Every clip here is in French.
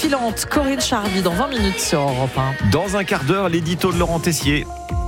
filante, Corinne Charby, dans 20 minutes sur Europe 1. Dans un quart d'heure, l'édito de Laurent Tessier.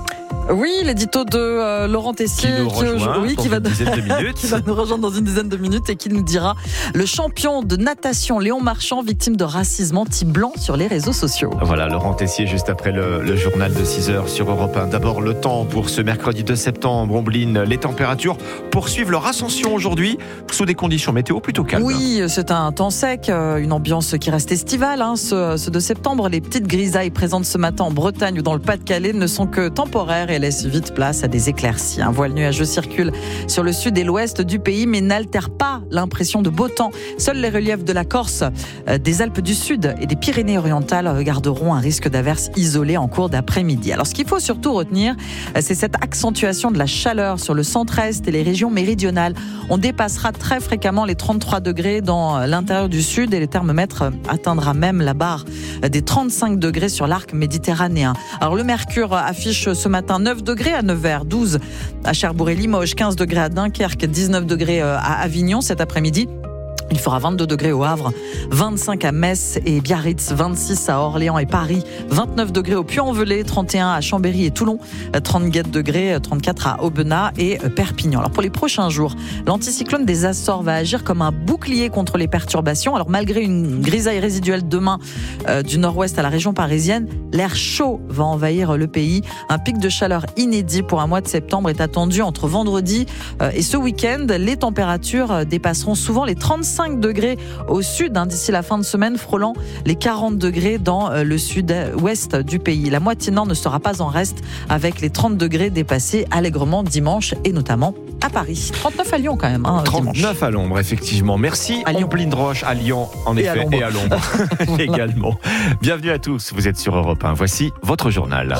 Oui, l'édito de Laurent Tessier qui nous rejoint qui va dans une dizaine de minutes. qui va nous rejoindre dans une dizaine de minutes et qui nous dira le champion de natation Léon Marchand, victime de racisme anti-blanc sur les réseaux sociaux. Voilà, Laurent Tessier juste après le journal de 6h sur Europe 1. D'abord le temps pour ce mercredi 2 septembre. Ombline, les températures poursuivent leur ascension aujourd'hui sous des conditions météo plutôt calmes. Oui, c'est un temps sec, une ambiance qui reste estivale. Ce 2 septembre, les petites grisailles présentes ce matin en Bretagne ou dans le Pas-de-Calais ne sont que temporaires et laissent vite place à des éclaircies. Un voile nuageux circule sur le sud et l'ouest du pays, mais n'altère pas l'impression de beau temps. Seuls les reliefs de la Corse, des Alpes du Sud et des Pyrénées-Orientales garderont un risque d'averse isolé en cours d'après-midi. Alors, ce qu'il faut surtout retenir, c'est cette accentuation de la chaleur sur le centre-est et les régions méridionales. On dépassera très fréquemment les 33 degrés dans l'intérieur du sud et le thermomètre atteindra même la barre des 35 degrés sur l'arc méditerranéen. Alors, le mercure affiche ce matin 9 degrés à Nevers, 12 à Cherbourg et Limoges, 15 degrés à Dunkerque, 19 degrés à Avignon cet après-midi. Il fera 22 degrés au Havre, 25 à Metz et Biarritz, 26 à Orléans et Paris, 29 degrés au Puy-en-Velay, 31 à Chambéry et Toulon, 34 degrés, 34 à Aubenas et Perpignan. Alors pour les prochains jours, l'anticyclone des Açores va agir comme un bouclier contre les perturbations. Alors malgré une grisaille résiduelle demain du nord-ouest à la région parisienne, l'air chaud va envahir le pays. Un pic de chaleur inédit pour un mois de septembre est attendu entre vendredi et ce week-end. Les températures dépasseront souvent les 35 degrés au sud d'ici la fin de semaine, frôlant les 40 degrés dans le sud-ouest du pays. La moitié nord ne sera pas en reste avec les 30 degrés dépassés allègrement dimanche et notamment à Paris. 39 à Lyon quand même. 39 dimanche. à l'ombre, effectivement. Merci à Lyon. Ombline Roche, à Lyon en effet et à l'ombre également. Bienvenue à tous, vous êtes sur Europe 1. Voici votre journal.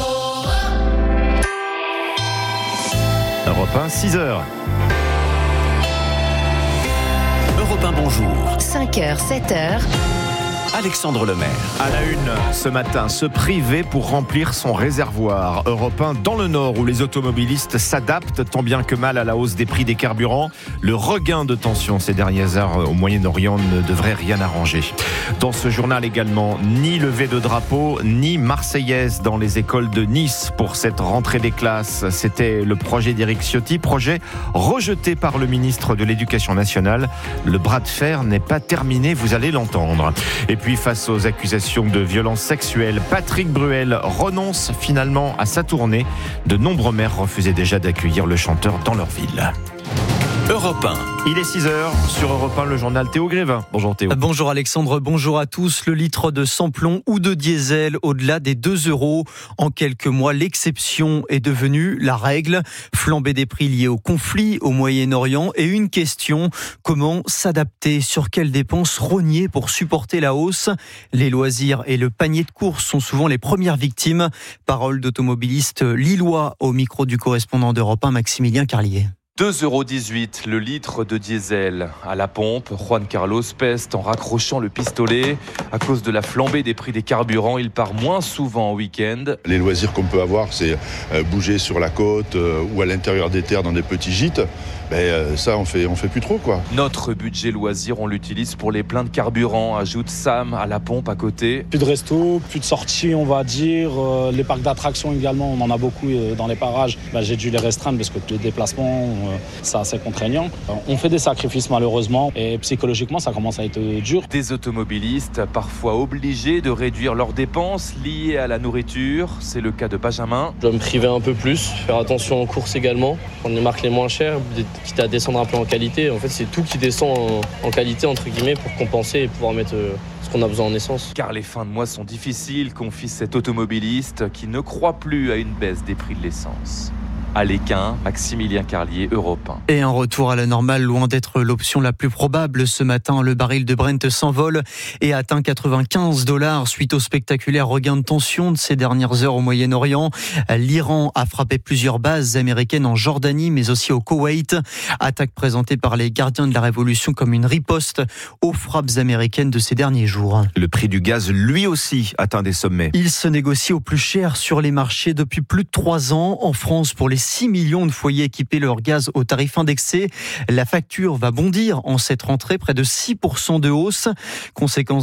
Europe 1, 6h. Europe 1, bonjour. 5h, 7h. Alexandre Lemaire. À la une, ce matin, se priver pour remplir son réservoir. Europe 1 dans le Nord, où les automobilistes s'adaptent tant bien que mal à la hausse des prix des carburants. Le regain de tension ces dernières heures au Moyen-Orient ne devrait rien arranger. Dans ce journal également, ni levée de drapeau, ni Marseillaise dans les écoles de Nice pour cette rentrée des classes. C'était le projet d'Éric Ciotti, projet rejeté par le ministre de l'Éducation nationale. Le bras de fer n'est pas terminé, vous allez l'entendre. Et puis face aux accusations de violences sexuelles, Patrick Bruel renonce finalement à sa tournée. De nombreux maires refusaient déjà d'accueillir le chanteur dans leur ville. Europe 1. Il est 6h sur Europe 1, le journal Théo Grévin. Bonjour Théo. Bonjour Alexandre, bonjour à tous. Le litre de sans-plomb ou de diesel au-delà des 2 €. En quelques mois, l'exception est devenue la règle. Flambée des prix liés au conflit au Moyen-Orient et une question, comment s'adapter? Sur quelles dépenses rogner pour supporter la hausse? Les loisirs et le panier de courses sont souvent les premières victimes. Parole d'automobiliste lillois au micro du correspondant d'Europe 1, Maximilien Carlier. 2,18 € le litre de diesel à la pompe. Juan Carlos peste en raccrochant le pistolet. À cause de la flambée des prix des carburants, il part moins souvent en week-end. Les loisirs qu'on peut avoir, c'est bouger sur la côte ou à l'intérieur des terres dans des petits gîtes. Ça, on fait plus trop, quoi. Notre budget loisir, on l'utilise pour les pleins de carburant, ajoute Sam à la pompe à côté. Plus de resto, plus de sorties, on va dire. Les parcs d'attractions également, on en a beaucoup dans les parages. J'ai dû les restreindre parce que les déplacements, c'est assez contraignant. On fait des sacrifices malheureusement et psychologiquement, ça commence à être dur. Des automobilistes parfois obligés de réduire leurs dépenses liées à la nourriture. C'est le cas de Benjamin. Je dois me priver un peu plus, faire attention aux courses également, prendre les marques les moins chères, quitte à descendre un peu en qualité. En fait, c'est tout qui descend en qualité, entre guillemets, pour compenser et pouvoir mettre ce qu'on a besoin en essence. Car les fins de mois sont difficiles, confie cet automobiliste qui ne croit plus à une baisse des prix de l'essence. À l'Équin, Maximilien Carlier, Europe 1. Et un retour à la normale, loin d'être l'option la plus probable. Ce matin, le baril de Brent s'envole et atteint 95 $ suite au spectaculaire regain de tension de ces dernières heures au Moyen-Orient. L'Iran a frappé plusieurs bases américaines en Jordanie, mais aussi au Koweït. Attaque présentée par les gardiens de la Révolution comme une riposte aux frappes américaines de ces derniers jours. Le prix du gaz, lui aussi, atteint des sommets. Il se négocie au plus cher sur les marchés depuis plus de 3 ans. En France, pour les 6 millions de foyers équipés leur gaz au tarif indexé. La facture va bondir en cette rentrée, près de 6% de hausse. Conséquence